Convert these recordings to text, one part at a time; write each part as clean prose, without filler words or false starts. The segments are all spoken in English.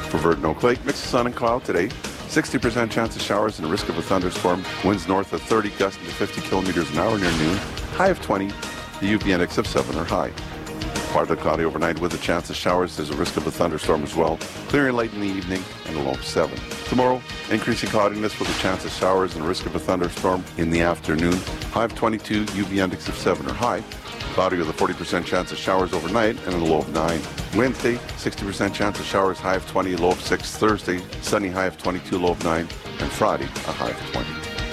For Verdun Oak Lake, mix of sun and cloud today. 60% chance of showers and a risk of a thunderstorm. Winds north of 30, gusting to 50 kilometers an hour near noon. High of 20. The UV index of 7 or high. Partly cloudy overnight with a chance of showers. There's a risk of a thunderstorm as well. Clearing late in the evening and a low of 7. Tomorrow, increasing cloudiness with a chance of showers and a risk of a thunderstorm in the afternoon. High of 22, UV index of 7 or high. Cloudy with a 40% chance of showers overnight and a low of 9. Wednesday, 60% chance of showers, high of 20, low of 6. Thursday, sunny, high of 22, low of 9. And Friday, a high of 20.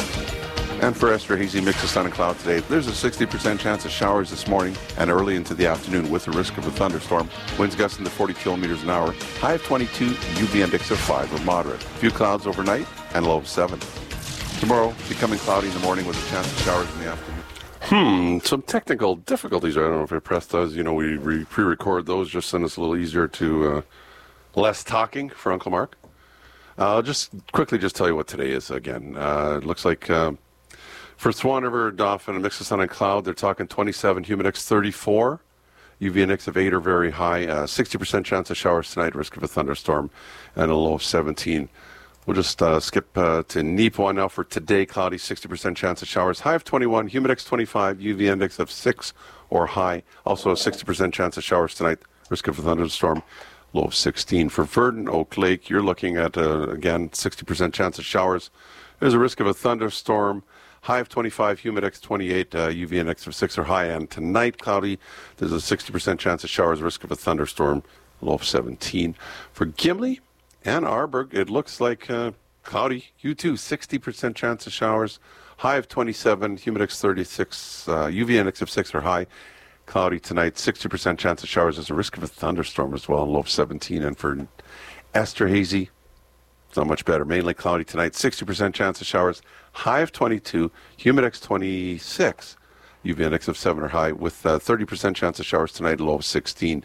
And for Esterhazy, mix of sun and cloud today. There's a 60% chance of showers this morning and early into the afternoon with a risk of a thunderstorm. Winds gusting to 40 kilometers an hour. High of 22, UV index of 5 or moderate. Few clouds overnight and low of 7. Tomorrow, becoming cloudy in the morning with a chance of showers in the afternoon. Some technical difficulties. I don't know if it pressed those. We pre-record those just so it's a little easier to less talking for Uncle Mark. I'll just quickly tell you what today is again. It looks like for Swan River, Dauphin, a mix of sun and cloud, they're talking 27, humidex 34, UV index of 8 or very high, 60% chance of showers tonight, risk of a thunderstorm, and a low of 17. We'll just skip to Nipawin now for today. Cloudy, 60% chance of showers. High of 21, humidex 25, UV index of 6 or high. Also a 60% chance of showers tonight. Risk of a thunderstorm, low of 16. For Verdun Oak Lake, you're looking at, again, 60% chance of showers. There's a risk of a thunderstorm. High of 25, humidex 28, UV index of 6 or high. And tonight, cloudy, there's a 60% chance of showers, risk of a thunderstorm, low of 17. For Gimli and Arborg, it looks like cloudy. You too, 60% chance of showers. High of 27, humidex 36, UV index of 6 or high. Cloudy tonight, 60% chance of showers. There's a risk of a thunderstorm as well, low of 17. And for Esterhazy, it's not much better. Mainly cloudy tonight, 60% chance of showers. High of 22, humidex 26, UV index of 7 or high, with 30% chance of showers tonight, low of 16.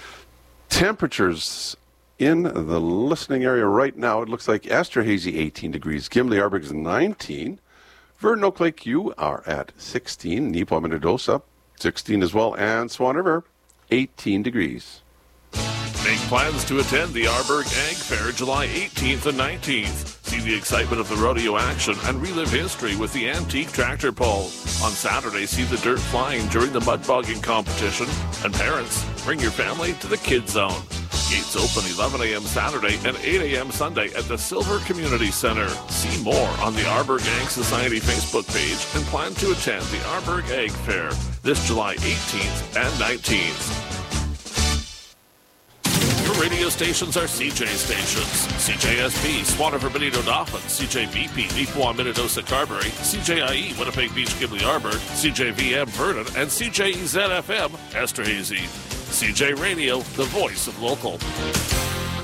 Temperatures in the listening area right now, it looks like Esterhazy 18 degrees, Gimli Arborg is 19, Verdun Oak Lake, you are at 16, Nipawin Minnedosa 16 as well, and Swan River 18 degrees. Make plans to attend the Arborg Ag Fair July 18th and 19th. See the excitement of the rodeo action and relive history with the antique tractor pull. On Saturday, see the dirt flying during the mud bogging competition. And parents, bring your family to the Kids Zone. Gates open 11 a.m. Saturday and 8 a.m. Sunday at the Silver Community Center. See more on the Arborg Ag Society Facebook page and plan to attend the Arborg Ag Fair this July 18th and 19th. Your radio stations are CJ stations. CJSP, Swan River, Benito, Dauphin, CJVP, Nipawin, Minnedosa, Carberry, CJIE, Winnipeg Beach, Gimli, Arborg, CJVM, Verdun, and CJEZ-FM, Esterhazy. CJ Radio, the voice of local.